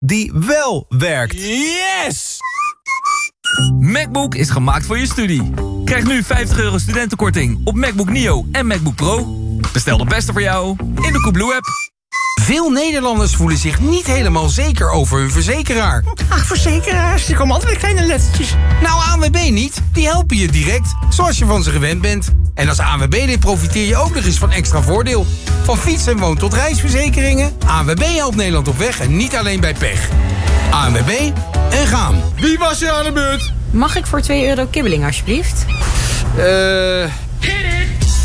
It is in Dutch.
die wel werkt. Yes! MacBook is gemaakt voor je studie. Krijg nu €50 studentenkorting op MacBook Neo en MacBook Pro. Bestel de beste voor jou in de Coolblue app. Veel Nederlanders voelen zich niet helemaal zeker over hun verzekeraar. Ach, verzekeraars, die komen altijd met kleine lettertjes. Nou, ANWB niet. Die helpen je direct, zoals je van ze gewend bent. En als ANWB-lid profiteer je ook nog eens van extra voordeel. Van fiets- en woon- tot reisverzekeringen. ANWB helpt Nederland op weg en niet alleen bij pech. ANWB en gaan. Wie was er aan de beurt? Mag ik voor €2 kibbeling, alsjeblieft?